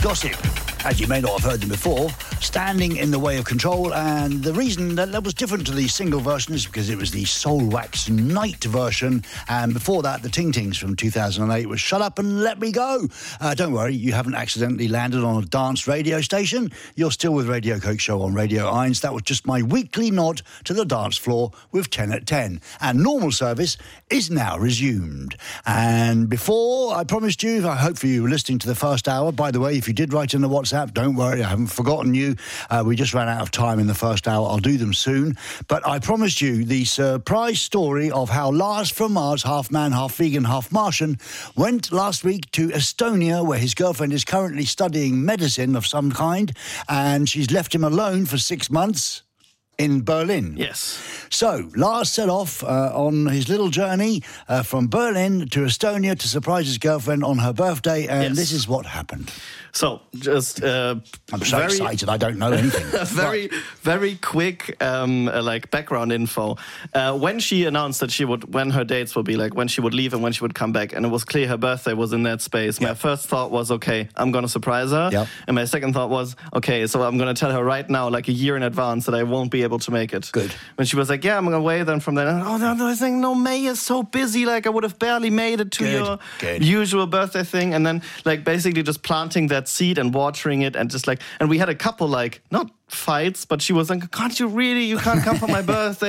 Gossip. As you may not have heard them before, Standing in the Way of Control, and the reason that was different to the single version is because it was the Soul Wax Night version, and before that, the Ting Tings from 2008 was Shut Up and Let Me Go. Don't worry, you haven't accidentally landed on a dance radio station. You're still with Radio Coke Show on Radio Irons. That was just my weekly nod to the dance floor with 10 at 10. And normal service is now resumed. And before, I promised you, I hope you were listening to the first hour. By the way, if you did write in the WhatsApp, don't worry, I haven't forgotten you. We just ran out of time in the first hour. I'll do them soon. But I promised you the surprise story of how Lars from Mars, half man, half vegan, half Martian, went last week to Estonia, where his girlfriend is currently studying medicine of some kind, and she's left him alone for 6 months in Berlin. Yes. So, Lars set off on his little journey from Berlin to Estonia to surprise his girlfriend on her birthday, and this is what happened. So, just I'm so excited, I don't know anything. Very quick, background info. When she announced that when her dates would be, like when she would leave and when she would come back, and it was clear her birthday was in that space, my first thought was, okay, I'm going to surprise her. Yep. And my second thought was, okay, so I'm going to tell her right now, like a year in advance, that I won't be able to make it. Good. When she was like, yeah, I'm away then from then. I think, no, May is so busy, like I would have barely made it to your usual birthday thing. And then, like, basically just planting that seed and watering it, and just like, and we had a couple, like, not fights, but she was like, you can't come for my birthday?